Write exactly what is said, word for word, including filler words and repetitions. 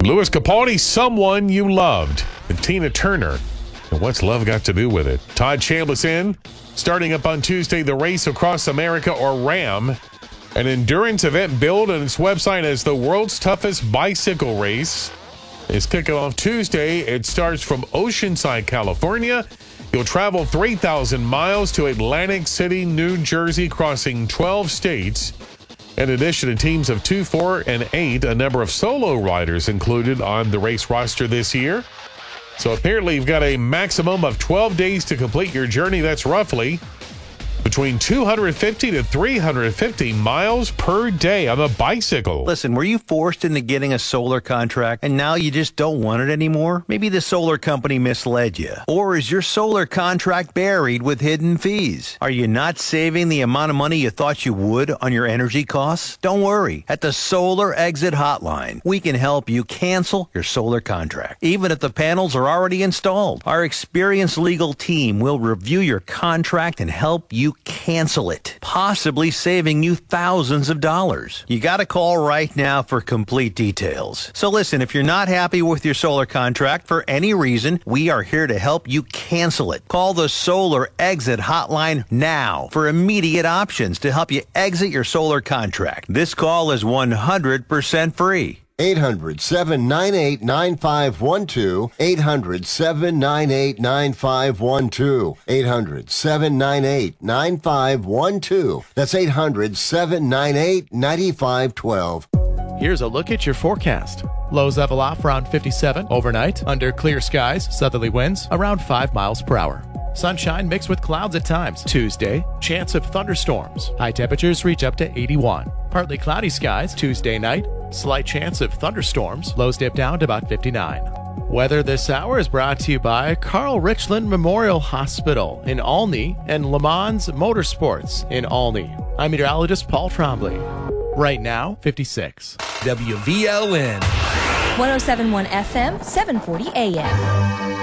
Louis Capaldi, Someone You Loved, and Tina Turner. And what's love got to do with it? Todd Chambliss in. Starting up on Tuesday, the Race Across America, or RAM, an endurance event billed on its website as the world's toughest bicycle race, is kicking off Tuesday. It starts from Oceanside, California. You'll travel three thousand miles to Atlantic City, New Jersey, crossing twelve states. In addition to teams of two, four, and eight, a number of solo riders included on the race roster this year. So apparently you've got a maximum of twelve days to complete your journey. That's roughly between two hundred fifty to three hundred fifty miles per day on a bicycle. Listen, were you forced into getting a solar contract and now you just don't want it anymore? Maybe the solar company misled you. Or is your solar contract buried with hidden fees? Are you not saving the amount of money you thought you would on your energy costs? Don't worry. At the Solar Exit Hotline, we can help you cancel your solar contract, even if the panels are already installed. Our experienced legal team will review your contract and help you cancel it, possibly saving you thousands of dollars. You got to call right now for complete details. So listen, if you're not happy with your solar contract for any reason, we are here to help you cancel it. Call the Solar Exit Hotline now for immediate options to help you exit your solar contract. This call is one hundred percent free. eight hundred, seven nine eight, nine five one two. eight hundred, seven nine eight, nine five one two. eight hundred, seven nine eight, nine five one two. That's eight hundred, seven nine eight, nine five one two. Here's a look at your forecast. Lows level off around fifty-seven overnight. Under clear skies, southerly winds around five miles per hour. Sunshine mixed with clouds at times. Tuesday, chance of thunderstorms. High temperatures reach up to eighty-one. Partly cloudy skies Tuesday night. Slight chance of thunderstorms. Lows dip down to about fifty-nine. Weather this hour is brought to you by Carl Richland Memorial Hospital in Olney and Le Mans Motorsports in Olney. I'm meteorologist Paul Trombley. Right now, fifty-six. W V L N. one oh seven point one F M, seven forty A M.